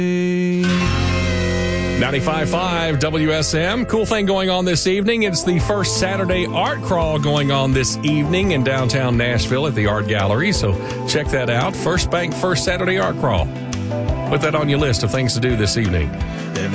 95.5 WSM. Cool thing going on this evening. It's the first Saturday art crawl going on this evening in downtown Nashville at the Art Gallery. So check that out. First Bank First Saturday art crawl. Put that on your list of things to do this evening.